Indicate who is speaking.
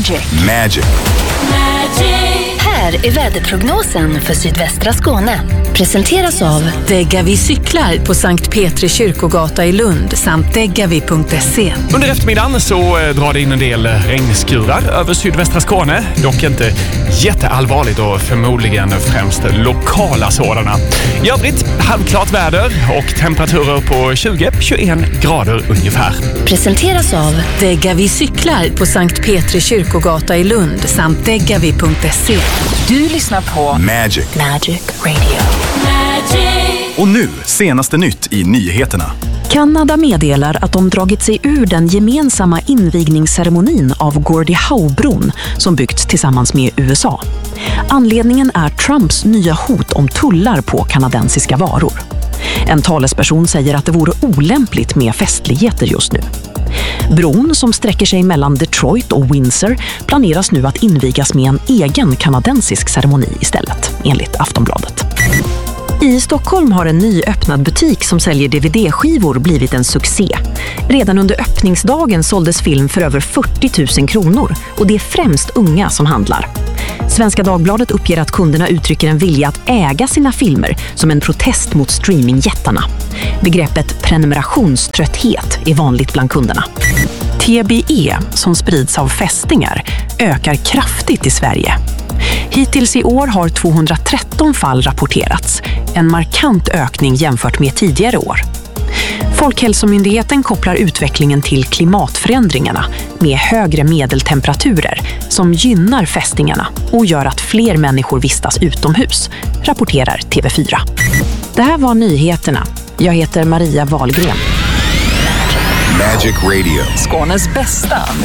Speaker 1: Magic.
Speaker 2: Här är väderprognosen för sydvästra Skåne. Presenteras av
Speaker 3: Degavi cyklar på Sankt Petri kyrkogata i Lund samt degavi.se.
Speaker 4: Under eftermiddagen så drar det in en del regnskurar över sydvästra Skåne. Dock inte jätteallvarligt och förmodligen främst lokala sådana. I övrigt halvklart väder och temperaturer på 20-21 grader ungefär.
Speaker 2: Presenteras av
Speaker 3: Degavi cyklar på Sankt Petri kyrkogata i Lund samt degavi.se.
Speaker 2: Du lyssnar på
Speaker 1: Magic
Speaker 2: Radio.
Speaker 1: Och nu, senaste nytt i nyheterna.
Speaker 5: Kanada meddelar att de dragit sig ur den gemensamma invigningsceremonin av Gordie Howe-bron som byggts tillsammans med USA. Anledningen är Trumps nya hot om tullar på kanadensiska varor. En talesperson säger att det vore olämpligt med festligheter just nu. Bron, som sträcker sig mellan Detroit och Windsor, planeras nu att invigas med en egen kanadensisk ceremoni istället, enligt Aftonbladet. I Stockholm har en nyöppnad butik som säljer DVD-skivor blivit en succé. Redan under öppningsdagen såldes film för över 40 000 kronor och det är främst unga som handlar. Svenska Dagbladet uppger att kunderna uttrycker en vilja att äga sina filmer som en protest mot streamingjättarna. Begreppet prenumerationströtthet är vanligt bland kunderna. TBE, som sprids av fästingar, ökar kraftigt i Sverige. Hittills i år har 213 fall rapporterats, en markant ökning jämfört med tidigare år. Folkhälsomyndigheten kopplar utvecklingen till klimatförändringarna med högre medeltemperaturer som gynnar fästingarna och gör att fler människor vistas utomhus, rapporterar TV4. Det här var nyheterna. Jag heter Maria Wahlgren.
Speaker 1: Magic Radio.
Speaker 6: Skånes bästa